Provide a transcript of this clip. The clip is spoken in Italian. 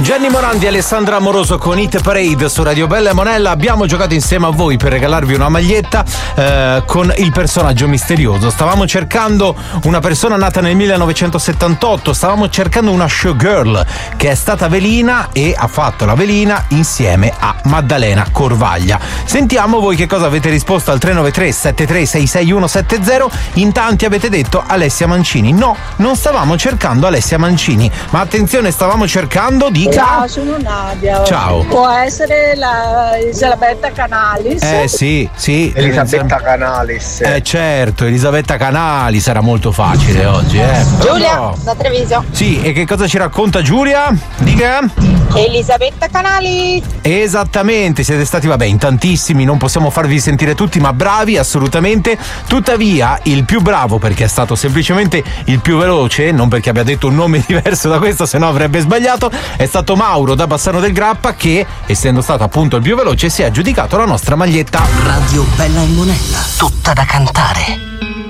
Gianni Morandi e Alessandra Amoroso con Hit Parade su Radio Bella e Monella. Abbiamo giocato insieme a voi per regalarvi una maglietta con il personaggio misterioso. Stavamo cercando una persona nata nel 1978, stavamo cercando una showgirl che è stata velina e ha fatto la velina insieme a Maddalena Corvaglia. Sentiamo voi che cosa avete risposto al 393 736 6170. In tanti avete detto Alessia Mancini. No, non stavamo cercando Alessia Mancini, ma attenzione, stavamo cercando di... Ciao, sono Nadia. Ciao. Può essere la Elisabetta Canalis? Sì. Elisabetta Canalis. Certo, Elisabetta Canalis, era molto facile oggi, Giulia, No. da Treviso. Sì, e che cosa ci racconta Giulia? Dica. Elisabetta Canalis. Esattamente, siete stati, in tantissimi, non possiamo farvi sentire tutti, ma bravi, assolutamente. Tuttavia, il più bravo, perché è stato semplicemente il più veloce, non perché abbia detto un nome diverso da questo, se no avrebbe sbagliato, è stato Mauro da Bassano del Grappa che, essendo stato appunto il più veloce, si è aggiudicato la nostra maglietta. Radio Bella e Monella, tutta da cantare.